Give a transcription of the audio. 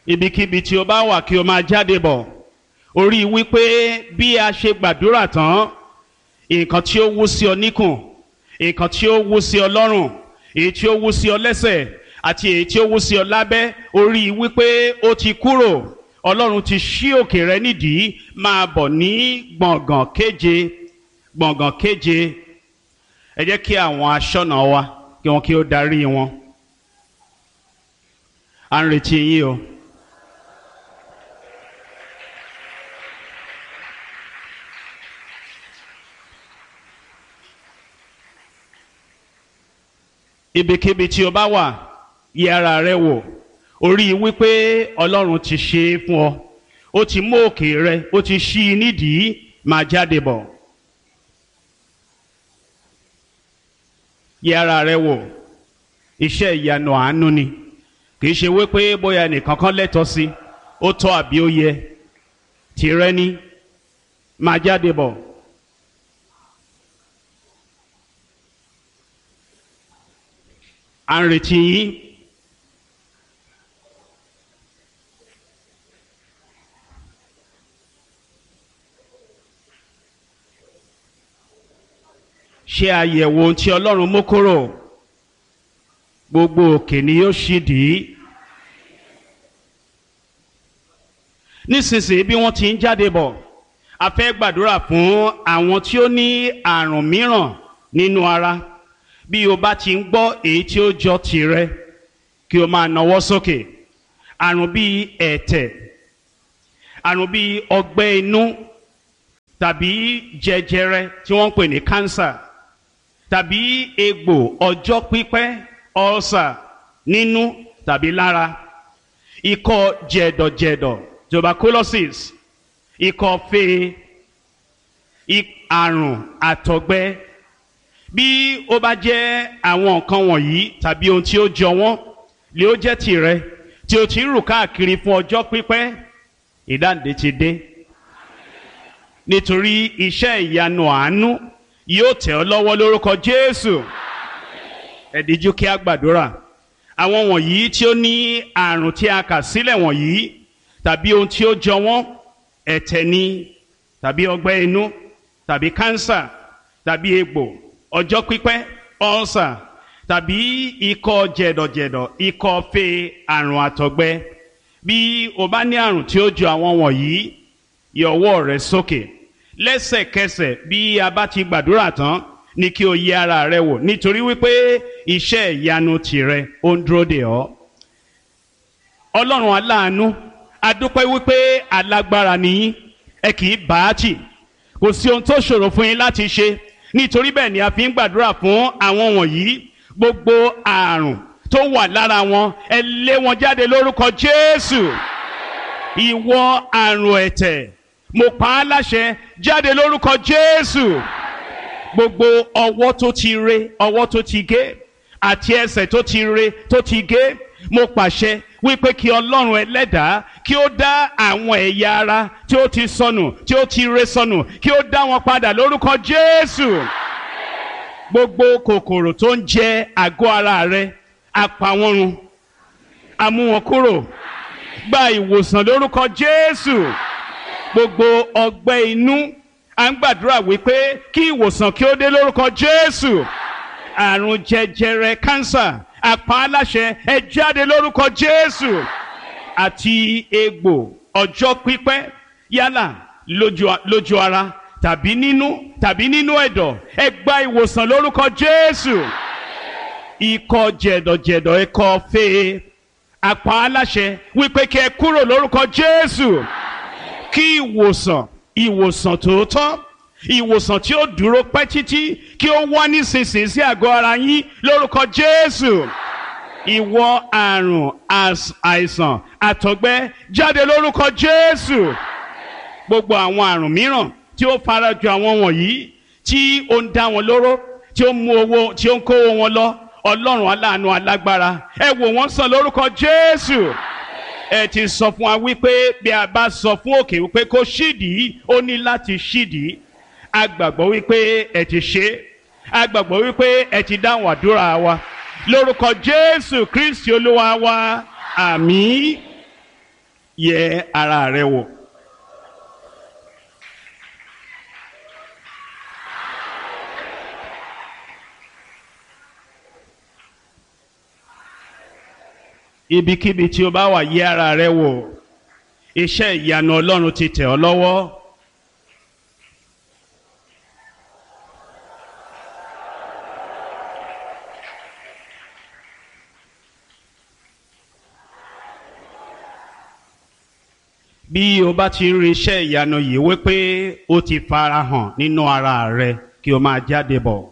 ibikíbi tí o bá wà kí o máa jáde bọ̀. Orí wípé bí a ṣe gbàdúrà tán, nǹkan tí ó wú sí ọ níkùn, nǹkan tí ó wú sí ọ lọ́rùn, èyí tí ó wú sí ọ lẹ́sẹ̀ àti èyí tí ó wú sí ọ lábẹ́, orí wípé ó ti kúrò. Ọlọ́run ti ṣí òkè rẹ nídìí, máa bọ̀ ní gbọ̀ngàn kéje. Gbọ̀ngàn kéje. Ẹ jẹ́ kí àwọn aṣọ́nà wa kí wọn kí ó darí wọn. À ń retí yín o. Ibikíbi tí o bá wà, yẹ ara rẹ wò. Orí wípé Ọlọ́run ti ṣe é fún ọ. Ó ti mú òkè rẹ, ó ti ṣí i nídìí, máa jáde bọ̀. Yẹ ara rẹ wò. Iṣẹ́ ìyanu àánú ni. Kìí ṣe wípé bóyá nìkan kan lẹ́tọ̀ọ́ sí, ó tọ́ àbí ó yẹ. Tìrẹ ni, máa jáde bọ̀. À ń retí yín. Ṣe àyẹ̀wò ohun tí Ọlọ́run mú kúrò. Gbogbo òkè ni yóò ṣí dì í. Nísinsìnyí bí wọ́n ti ń jáde bọ̀, a fẹ́ gbàdúrà fún àwọn tí ó ní àrùn mìíràn nínú ara. Bí o bá ti ń gbọ́ èyí tí ó jọ tìrẹ, kí o máa nawọ́ sókè. Àrùn bíi ẹ̀tẹ̀, àrùn bíi ọgbẹ́ inú, tàbí jẹjẹrẹ tí wọ́n ń pè ní cancer, tàbí egbò ọjọ́ pípẹ́ ulcer nínú tàbí lára, ikọ́ jẹ̀dọ̀jẹ̀dọ̀ tuberculosis, ikọ́ fée, àrùn àtọ̀gbẹ. Bí ó bá jẹ́ àwọn nǹkan wọ̀nyí tàbí ohun tí ó jọ wọ́n lè ó jẹ́ tìrẹ tí o ti ń rù káàkiri fún ọjọ́ pípẹ́, ìdáǹdè ti dé. Nítorí iṣẹ́ ìyanu àánú yóò tẹ̀ ọ́ lọ́wọ́ lórúkọ Jésù. Ẹ díjú kí a gbàdúrà. Àwọn wọ̀nyí tí ó ní àrùn tí a kà sílẹ̀ wọ̀nyí tàbí ohun tí ó jọ wọ́n, ẹ̀tẹ̀ ni tàbí ọgbẹ́ inú tàbí kánsà tàbí egbò ọjọ́ pípẹ́ ulcer tàbí ikọ́ jẹ̀dọ̀jẹ̀dọ̀, ikọ́ fée, àrùn àtọ̀gbẹ. Bí o bá ní àrùn tí ó jọ àwọn wọ̀nyí, yọ ọwọ́ rẹ sókè. Lẹ́sẹ̀kẹsẹ̀ bí a bá ti gbàdúrà tán ni kí o yẹ ara rẹ wò, nítorí wípé iṣẹ́ ìyanu tìrẹ ó ń dúró dè ọ́. Ọlọ́run aláàánú, a dúpẹ́ wípé alágbára nìyín, ẹ kì í bá a tì. Kò sí ohun tó ṣòro fún yín láti ṣe. Nítorí bẹ́ẹ̀ ni a fi ń gbàdúrà fún àwọn wọ̀nyí. Gbogbo àrùn tó wà lára wọn, ẹ lé wọn jáde lórúkọ Jésù. Ìwọ àrùn ẹ̀tẹ̀, mo pa á láṣẹ, jáde lórúkọ Jésù. Gbogbo ọwọ́ tó ti re, ọwọ́ tó ti gé, àti ẹsẹ̀ tó ti re, tó ti gé, mo pàṣẹ wípé kí Ọlọ́run ẹlẹ́dàá kí ó dá àwọn ẹ̀yà ara tí ó ti sọnù, tí ó ti re sọnù, kí ó dá wọn padà lórúkọ Jésù. Gbogbo kòkòrò tó ń jẹ àgọ́ ara rẹ, a pa wọ́n run, a mú wọn kúrò. Gba ìwòsàn lórúkọ Jésù. Gbogbo ọgbẹ́ inú, à ń gbàdúrà wípé kí ìwòsàn kí ó dé lórúkọ Jésù. Àrùn jẹjẹrẹ cancer, a pa á láṣẹ, ẹ jáde lórúkọ Jésù. Àti egbò ọjọ́ pípẹ́, yálà lójú ara tàbí nínú ẹ̀dọ̀, ẹ gba ìwòsàn lórúkọ Jésù. Ikọ́ jẹ̀dọ̀jẹ̀dọ̀, ikọ́ fée, a pa á láṣẹ wípé kí ẹ kúrò lórúkọ Jésù. Kí ìwòsàn tòótọ́, ìwòsàn tí ó dúró pẹ́ títí, kí ó wá nísinsìnyí sí àgọ́ ara yín lórúkọ Jésù. Ìwọ àrùn àìsàn àtọ̀gbẹ, jáde lórúkọ Jésù. Gbogbo àwọn àrùn mìíràn tí ó farajọ àwọn wọ̀nyí, tí ó ń dá wọn lóró, tí ó mú owó, tí ó ń kó wọn lọ, Ọlọ́run aláàánú alágbára, ẹ wò wọ́n sàn lórúkọ Jésù. Ẹ ti sọ fún wa wípé bí a bá sọ fún òkè wípé kó ṣídìí, ó ní láti ṣídìí. A gbàgbọ́ wípé ẹ ti ṣe. A gbàgbọ́ wípé ẹ ti dáhùn àdúrà wa. Lórúkọ Jésù Kristi Olúwa wa, àmín. yẹ ara rẹ wò. Ibikíbi tí o bá wà, yẹ ara rẹ wò. Iṣẹ́ ìyanu Ọlọ́run ti tẹ̀ ọ́ lọ́wọ́. Bí o bá ti rí iṣẹ́ ìyanu yìí wípé ó ti farahàn nínú ara rẹ, kí o máa jáde bọ̀.